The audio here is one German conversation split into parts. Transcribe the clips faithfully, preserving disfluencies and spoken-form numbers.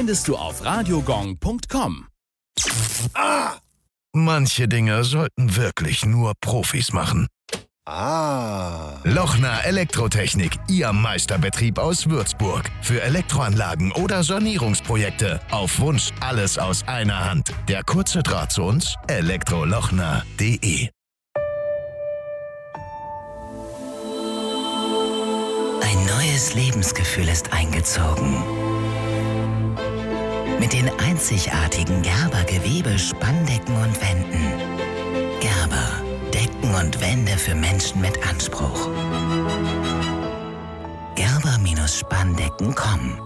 findest du auf radiogong punkt com. Ah! Manche Dinge sollten wirklich nur Profis machen. Ah. Lochner Elektrotechnik, Ihr Meisterbetrieb aus Würzburg. Für Elektroanlagen oder Sanierungsprojekte. Auf Wunsch alles aus einer Hand. Der kurze Draht zu uns, elektrolochner punkt de. Ein neues Lebensgefühl ist eingezogen. Mit den einzigartigen Gerber Gewebe, Spanndecken und Wänden. Gerber, Decken und Wände für Menschen mit Anspruch. Gerber Spanndecken punkt com.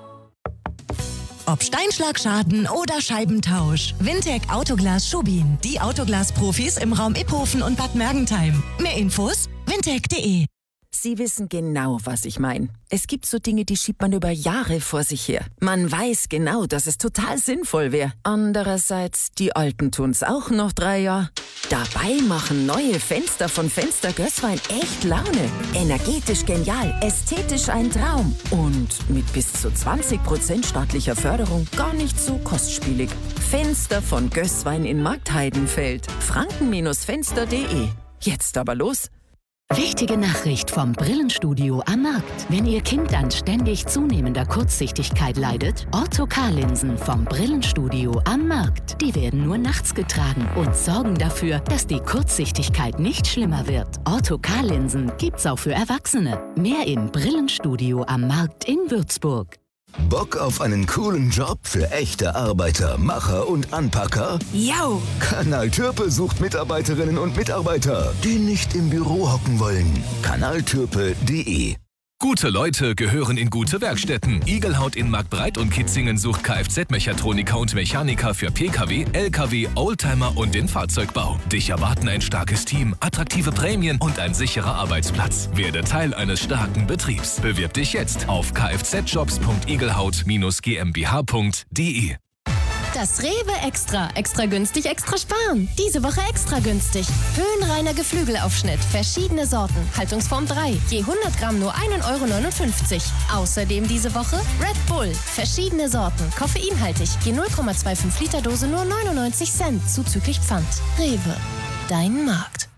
Ob Steinschlagschaden oder Scheibentausch. Wintec Autoglas Schubin. Die Autoglas-Profis im Raum Iphofen und Bad Mergentheim. Mehr Infos wintec punkt de. Sie wissen genau, was ich meine. Es gibt so Dinge, die schiebt man über Jahre vor sich her. Man weiß genau, dass es total sinnvoll wäre. Andererseits, die Alten tun's auch noch drei Jahre. Dabei machen neue Fenster von Fenster Gößwein echt Laune. Energetisch genial, ästhetisch ein Traum. Und mit bis zu zwanzig Prozent staatlicher Förderung gar nicht so kostspielig. Fenster von Gößwein in Marktheidenfeld. franken Fenster punkt de. Jetzt aber los. Wichtige Nachricht vom Brillenstudio am Markt. Wenn Ihr Kind an ständig zunehmender Kurzsichtigkeit leidet, Ortho-K-Linsen vom Brillenstudio am Markt. Die werden nur nachts getragen und sorgen dafür, dass die Kurzsichtigkeit nicht schlimmer wird. Ortho-K-Linsen gibt's auch für Erwachsene. Mehr im Brillenstudio am Markt in Würzburg. Bock auf einen coolen Job für echte Arbeiter, Macher und Anpacker? Yo! Kanal Türpe sucht Mitarbeiterinnen und Mitarbeiter, die nicht im Büro hocken wollen. kanal türpe punkt de. Gute Leute gehören in gute Werkstätten. Igelhaut in Marktbreit und Kitzingen sucht Kfz-Mechatroniker und Mechaniker für Pkw, Lkw, Oldtimer und den Fahrzeugbau. Dich erwarten ein starkes Team, attraktive Prämien und ein sicherer Arbeitsplatz. Werde Teil eines starken Betriebs. Bewirb dich jetzt auf kfzjobs punkt igelhaut dash gmbh punkt de. Das Rewe Extra. Extra günstig, extra sparen. Diese Woche extra günstig. Höhenreiner Geflügelaufschnitt. Verschiedene Sorten. Haltungsform drei. Je hundert Gramm nur ein Euro neunundfünfzig. Außerdem diese Woche Red Bull. Verschiedene Sorten. Koffeinhaltig. Je null Komma fünfundzwanzig Liter Dose nur neunundneunzig Cent. Zuzüglich Pfand. Rewe. Dein Markt.